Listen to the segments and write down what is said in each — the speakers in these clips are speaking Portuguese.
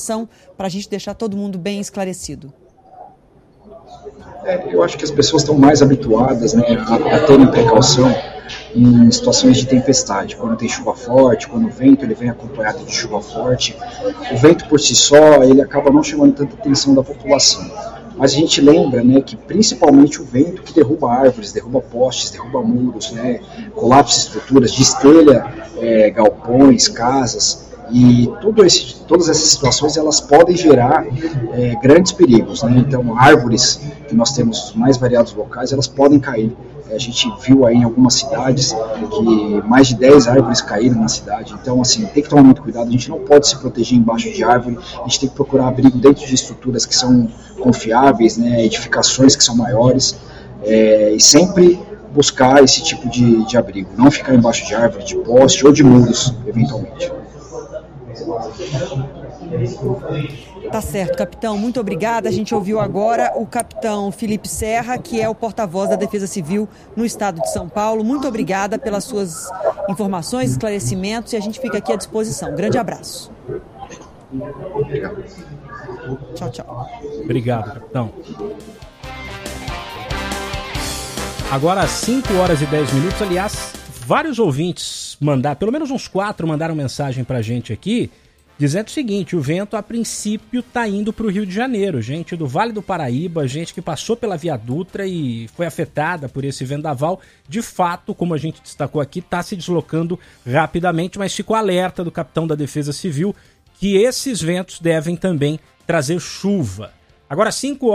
situação para a gente deixar todo mundo bem esclarecido? Eu acho que as pessoas estão mais habituadas, né, a terem precaução em situações de tempestade, quando tem chuva forte, quando o vento ele vem acompanhado de chuva forte. O vento por si só ele acaba não chamando tanta atenção da população. Mas a gente lembra, né, que principalmente o vento que derruba árvores, derruba postes, derruba muros, né, colapsa estruturas, destelha galpões, casas, e todas essas situações elas podem gerar grandes perigos, né? Então árvores que nós temos nos mais variados locais, elas podem cair. A gente viu aí em algumas cidades que mais de 10 árvores caíram na cidade. Então, assim, tem que tomar muito cuidado. A gente não pode se proteger embaixo de árvore. A gente tem que procurar abrigo dentro de estruturas que são confiáveis, né? Edificações que são maiores. E sempre buscar esse tipo de abrigo. Não ficar embaixo de árvore, de poste ou de muros, eventualmente. Tá certo, capitão, muito obrigada. A gente ouviu agora o capitão Felipe Serra, que é o porta-voz da Defesa Civil no estado de São Paulo. Muito obrigada pelas suas informações, esclarecimentos, e a gente fica aqui à disposição. Grande abraço. Tchau, tchau. Obrigado, capitão. Agora às 5h10, aliás, vários ouvintes pelo menos uns 4 mandaram mensagem pra gente aqui, dizendo o seguinte: o vento a princípio está indo para o Rio de Janeiro, gente do Vale do Paraíba, gente que passou pela Via Dutra e foi afetada por esse vendaval, de fato, como a gente destacou aqui, está se deslocando rapidamente, mas ficou alerta do capitão da Defesa Civil que esses ventos devem também trazer chuva. Agora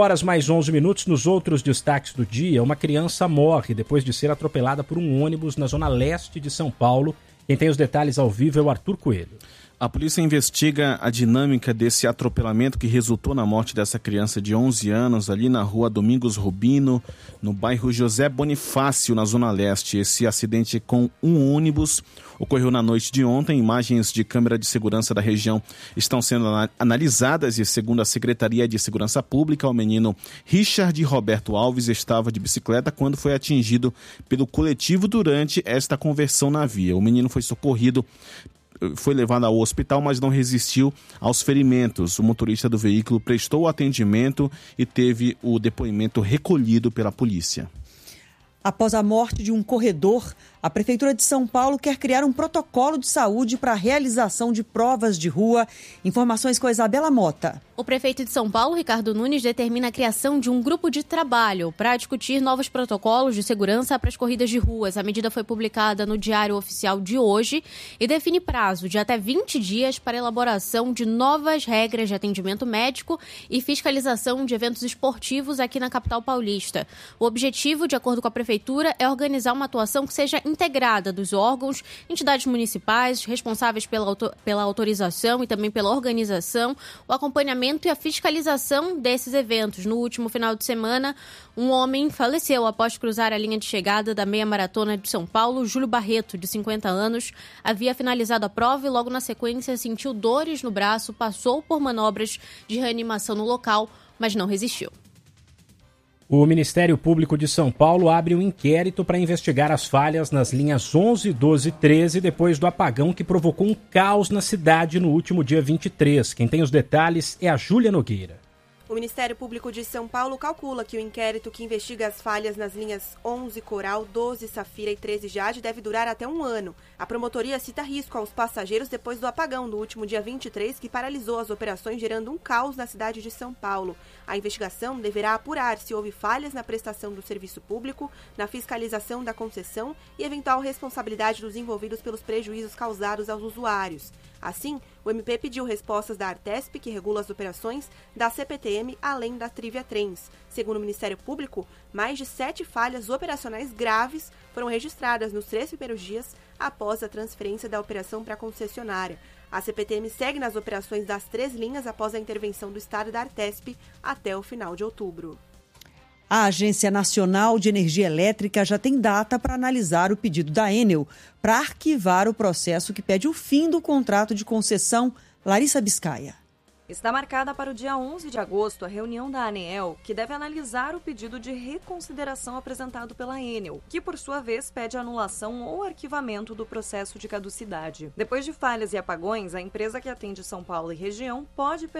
5h11, nos outros destaques do dia, uma criança morre depois de ser atropelada por um ônibus na zona leste de São Paulo. Quem tem os detalhes ao vivo é o Arthur Coelho. A polícia investiga a dinâmica desse atropelamento que resultou na morte dessa criança de 11 anos ali na rua Domingos Rubino, no bairro José Bonifácio, na Zona Leste. Esse acidente com um ônibus ocorreu na noite de ontem. Imagens de câmera de segurança da região estão sendo analisadas e, segundo a Secretaria de Segurança Pública, o menino Richard Roberto Alves estava de bicicleta quando foi atingido pelo coletivo durante esta conversão na via. O menino foi socorrido, foi levado ao hospital, mas não resistiu aos ferimentos. O motorista do veículo prestou atendimento e teve o depoimento recolhido pela polícia. Após a morte de um corredor, a Prefeitura de São Paulo quer criar um protocolo de saúde para a realização de provas de rua. Informações com a Isabela Mota. O prefeito de São Paulo, Ricardo Nunes, determina a criação de um grupo de trabalho para discutir novos protocolos de segurança para as corridas de ruas. A medida foi publicada no Diário Oficial de hoje e define prazo de até 20 dias para a elaboração de novas regras de atendimento médico e fiscalização de eventos esportivos aqui na capital paulista. O objetivo, de acordo com a Prefeitura, é organizar uma atuação que seja integrada dos órgãos, entidades municipais responsáveis pela autorização e também pela organização, o acompanhamento e a fiscalização desses eventos. No último final de semana, um homem faleceu após cruzar a linha de chegada da meia maratona de São Paulo. Júlio Barreto, de 50 anos, havia finalizado a prova e logo na sequência sentiu dores no braço, passou por manobras de reanimação no local, mas não resistiu. O Ministério Público de São Paulo abre um inquérito para investigar as falhas nas linhas 11, 12 e 13 depois do apagão que provocou um caos na cidade no último dia 23. Quem tem os detalhes é a Júlia Nogueira. O Ministério Público de São Paulo calcula que o inquérito que investiga as falhas nas linhas 11 Coral, 12 Safira e 13 Jade deve durar até um ano. A promotoria cita risco aos passageiros depois do apagão no último dia 23, que paralisou as operações, gerando um caos na cidade de São Paulo. A investigação deverá apurar se houve falhas na prestação do serviço público, na fiscalização da concessão e eventual responsabilidade dos envolvidos pelos prejuízos causados aos usuários. Assim, o MP pediu respostas da Artesp, que regula as operações, da CPTM, além da Trivia Trens. Segundo o Ministério Público, mais de 7 falhas operacionais graves foram registradas nos 3 primeiros dias após a transferência da operação para a concessionária. A CPTM segue nas operações das 3 linhas após a intervenção do Estado e da Artesp até o final de outubro. A Agência Nacional de Energia Elétrica já tem data para analisar o pedido da Enel para arquivar o processo que pede o fim do contrato de concessão. Larissa Biscaia. Está marcada para o dia 11 de agosto a reunião da ANEEL, que deve analisar o pedido de reconsideração apresentado pela Enel, que por sua vez pede anulação ou arquivamento do processo de caducidade. Depois de falhas e apagões, a empresa que atende São Paulo e região pode